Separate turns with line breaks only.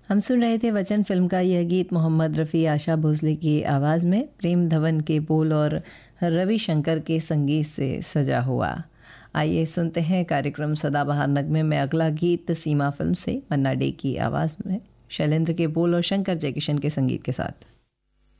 हम सुन रहे थे वचन फिल्म का यह गीत मोहम्मद रफ़ी आशा भोसले की आवाज़ में, प्रेम धवन के बोल और रवि शंकर के संगीत से सजा हुआ। आइए सुनते हैं कार्यक्रम सदाबहार नगमे में अगला गीत सीमा फिल्म से, मन्ना डे की आवाज़ में, शैलेंद्र के बोल और शंकर जयकिशन के संगीत के साथ।